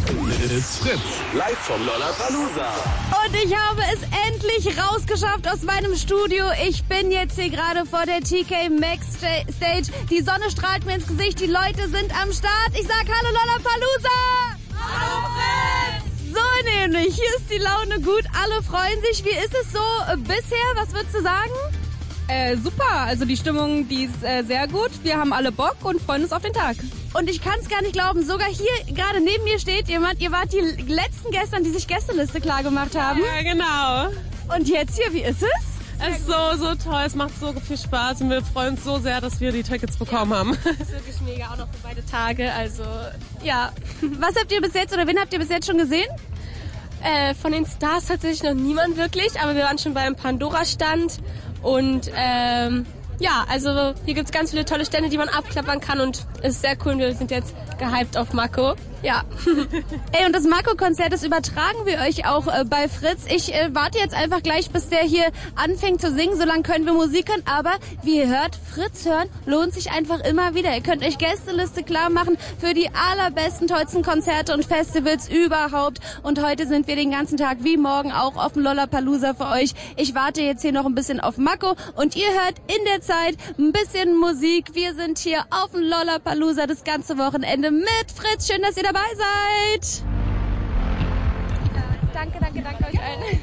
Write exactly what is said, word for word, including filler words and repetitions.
It's Fritz, live vom Lollapalooza. Und ich habe es endlich rausgeschafft aus meinem Studio. Ich bin jetzt hier gerade vor der T K Maxx Stage. Die Sonne strahlt mir ins Gesicht, die Leute sind am Start. Ich sag Hallo Lollapalooza! Hallo Fritz! So nämlich, hier ist die Laune gut, alle freuen sich. Wie ist es so äh, bisher? Was würdest du sagen? Äh, super, also die Stimmung, die ist äh, sehr gut. Wir haben alle Bock und freuen uns auf den Tag. Und ich kann es gar nicht glauben, sogar hier gerade neben mir steht jemand. Ihr wart die letzten gestern, die sich Gästeliste klar gemacht haben. Ja, genau. Und jetzt hier, wie ist es? Es ist so, so toll, es macht so viel Spaß und wir freuen uns so sehr, dass wir die Tickets bekommen haben. Das ist wirklich mega, auch noch für beide Tage, also ja. Was habt ihr bis jetzt oder wen habt ihr bis jetzt schon gesehen? Äh, von den Stars tatsächlich noch niemand wirklich, aber wir waren schon beim Pandora-Stand und ähm, ja, also hier gibt's ganz viele tolle Stände, die man abklappern kann und es ist sehr cool und wir sind jetzt gehypt auf Mako. Ja. Ey, und das Mako-Konzert, das übertragen wir euch auch äh, bei Fritz. Ich äh, warte jetzt einfach gleich, bis der hier anfängt zu singen. So lange können wir Musik hören. Aber wie ihr hört, Fritz hören lohnt sich einfach immer wieder. Ihr könnt euch Gästeliste klar machen für die allerbesten, tollsten Konzerte und Festivals überhaupt. Und heute sind wir den ganzen Tag wie morgen auch auf dem Lollapalooza für euch. Ich warte jetzt hier noch ein bisschen auf Mako und ihr hört in der Zeit ein bisschen Musik. Wir sind hier auf dem Lollapalooza das ganze Wochenende mit Fritz. Schön, dass ihr dabei seid. Ja, danke, danke, danke euch allen.